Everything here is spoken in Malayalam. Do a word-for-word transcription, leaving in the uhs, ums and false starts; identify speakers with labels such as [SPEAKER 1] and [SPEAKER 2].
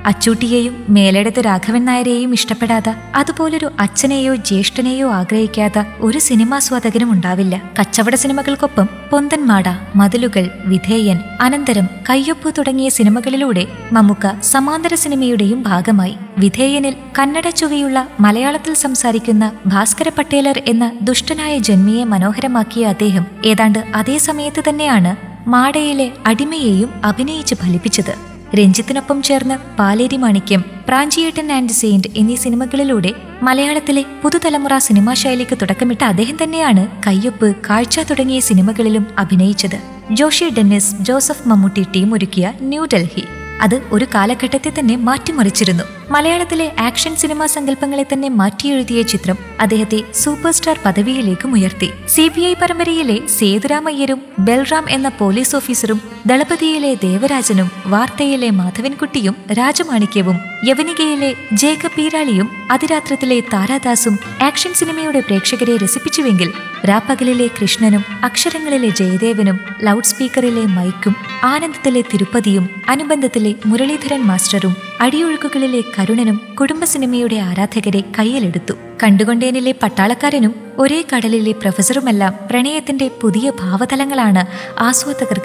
[SPEAKER 1] അച്ചൂട്ടിയെയും മേലെടുത്ത് രാഘവൻ നായരെയും ഇഷ്ടപ്പെടാത്ത, അതുപോലൊരു അച്ഛനെയോ ജ്യേഷ്ഠനെയോ ആഗ്രഹിക്കാത്ത ഒരു സിനിമാസ്വാദകനും ഉണ്ടാവില്ല. കച്ചവട സിനിമകൾക്കൊപ്പം പൊന്തൻമാട, മതിലുകൾ, വിധേയൻ, അനന്തരം, കയ്യൊപ്പ് തുടങ്ങിയ സിനിമകളിലൂടെ മമ്മൂക്ക സമാന്തര സിനിമയുടെയും ഭാഗമായി. വിധേയനിൽ കന്നഡ ചുവയുള്ള മലയാളത്തിൽ സംസാരിക്കുന്ന ഭാസ്കര പട്ടേലർ എന്ന ദുഷ്ടനായ ജന്മിയെ മനോഹരമാക്കിയ അദ്ദേഹം ഏതാണ്ട് അതേ സമയത്ത് തന്നെയാണ് മാടയിലെ അടിമയെയും അഭിനയിച്ച് ഫലിപ്പിച്ചത്. രഞ്ജിത്തിനൊപ്പം ചേർന്ന് പാലേരി മാണിക്യം, പ്രാഞ്ചിയേട്ടൻ ആൻഡ് സെയിന്റ് എന്നീ സിനിമകളിലൂടെ മലയാളത്തിലെ പുതുതലമുറ സിനിമാ ശൈലിക്ക് തുടക്കമിട്ട അദ്ദേഹം തന്നെയാണ് കയ്യൊപ്പ്, കാഴ്ച തുടങ്ങിയ സിനിമകളിലും അഭിനയിച്ചത്. Joshi Dennis, Joseph Mammootty team ഒരുക്കിയ ന്യൂഡൽഹി അത് ഒരു കാലഘട്ടത്തെ തന്നെ മാറ്റിമറിച്ചിരുന്നു. മലയാളത്തിലെ ആക്ഷൻ സിനിമാ സങ്കല്പങ്ങളെ തന്നെ മാറ്റിയെഴുതിയ ചിത്രം അദ്ദേഹത്തെ സൂപ്പർ സ്റ്റാർ പദവിയിലേക്കും ഉയർത്തി. സി ബി ഐ പരമ്പരയിലെ സേതുരാമയ്യരും ബൽറാം എന്ന പോലീസ് ഓഫീസറും, ദളപതിയിലെ ദേവരാജനും, വാർത്തയിലെ മാധവൻകുട്ടിയും രാജമാണിക്യവും, യവനികയിലെ ജേക്കബ് പീരാളിയും, അതിരാത്രത്തിലെ താരാദാസും ആക്ഷൻ സിനിമയുടെ പ്രേക്ഷകരെ രസിപ്പിച്ചുവെങ്കിൽ രാപ്പകലിലെ കൃഷ്ണനും, അക്ഷരങ്ങളിലെ ജയദേവനും, ലൗഡ് സ്പീക്കറിലെ മൈക്കും, ആനന്ദത്തിലെ തിരുപ്പതിയും, അനുബന്ധത്തിലെ മുരളീധരൻ മാസ്റ്ററും, അടിയൊഴുക്കുകളിലെ കരുണനും കുടുംബ സിനിമയുടെ ആരാധകരെ കയ്യിലെടുത്തു. കണ്ടുകൊണ്ടേനിലെ പട്ടാളക്കാരനും ഒരേ കടലിലെ പ്രൊഫസറുമെല്ലാം പ്രണയത്തിന്റെ പുതിയ ഭാവതലങ്ങളാണ് ആസ്വാദകർക്ക്